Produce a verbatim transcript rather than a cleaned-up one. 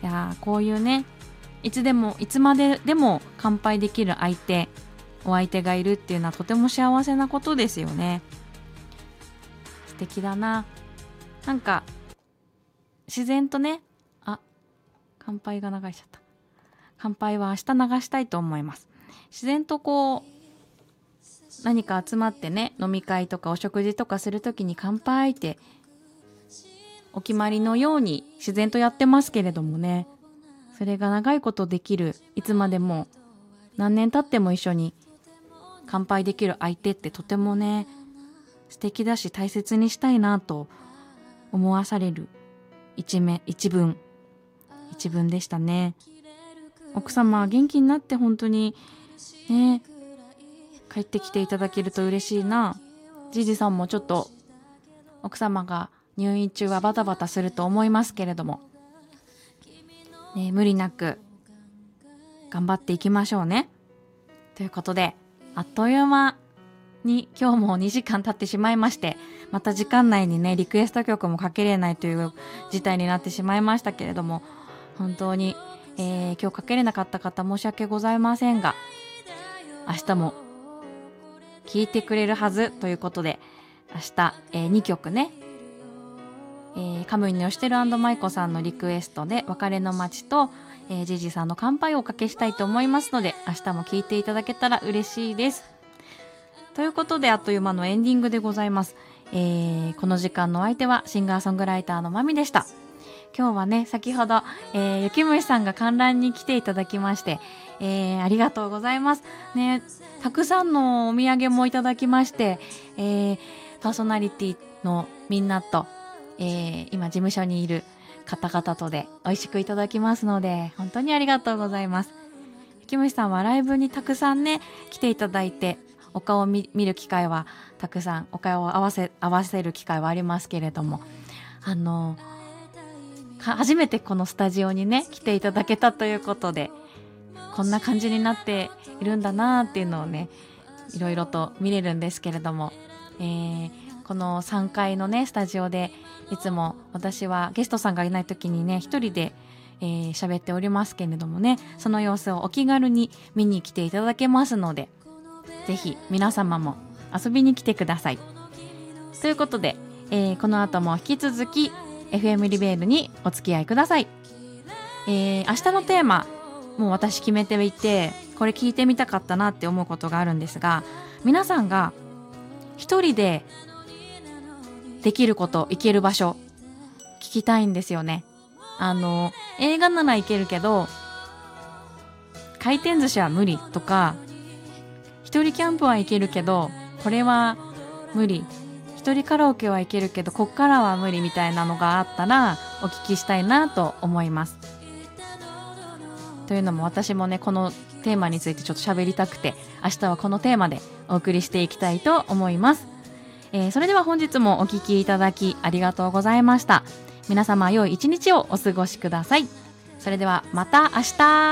いやー、こういうね、いつでもいつまででも乾杯できる相手お相手がいるっていうのはとても幸せなことですよね。素敵だな。なんか自然とね、あ、乾杯が流しちゃった。乾杯は明日流したいと思います。自然とこう何か集まってね、飲み会とかお食事とかするときに乾杯ってお決まりのように自然とやってますけれどもね、それが長いことできる、いつまでも何年経っても一緒に乾杯できる相手ってとてもね、素敵だし大切にしたいなと思わされる一面、一文一文でしたね。奥様元気になって本当にね、帰ってきていただけると嬉しいな。じじさんもちょっと奥様が入院中はバタバタすると思いますけれども、ね、無理なく頑張っていきましょうね。ということで、あっという間に今日もにじかん経ってしまいまして、また時間内にねリクエスト曲もかけれないという事態になってしまいましたけれども、本当に、えー、今日かけれなかった方申し訳ございませんが、明日も聴いてくれるはずということで、明日、えー、にきょくね、えー、カムイの吉輝&舞子さんのリクエストで別れの街と、えー、ジジさんの乾杯をおかけしたいと思いますので、明日も聴いていただけたら嬉しいです。ということで、あっという間のエンディングでございます。えー、この時間のお相手はシンガーソングライターのまみでした。今日はね、先ほど、えー、ゆきむしさんが観覧に来ていただきまして、えー、ありがとうございますね。たくさんのお土産もいただきまして、えー、パーソナリティのみんなと、えー、今事務所にいる方々とで美味しくいただきますので、本当にありがとうございます。ゆきむしさんはライブにたくさんね来ていただいて、お顔を 見, 見る機会はたくさん、お顔を合わせ合わせる機会はありますけれども、あの初めてこのスタジオにね来ていただけたということで、こんな感じになっているんだなっていうのをね、いろいろと見れるんですけれども、えー、このさんがいのねスタジオでいつも私はゲストさんがいない時にね一人でえー、喋っておりますけれどもね、その様子をお気軽に見に来ていただけますので、ぜひ皆様も遊びに来てください。ということで、えー、この後も引き続き エフエム リベールにお付き合いください。えー、明日のテーマもう私決めていて、これ聞いてみたかったなって思うことがあるんですが、皆さんが一人でできること、行ける場所聞きたいんですよね。あの映画なら行けるけど回転寿司は無理とか、一人キャンプは行けるけどこれは無理、一人カラオケは行けるけどこっからは無理みたいなのがあったらお聞きしたいなと思います。というのも私もねこのテーマについてちょっと喋りたくて、明日はこのテーマでお送りしていきたいと思います。えー、それでは本日もお聞きいただきありがとうございました。皆様良い一日をお過ごしください。それではまた明日。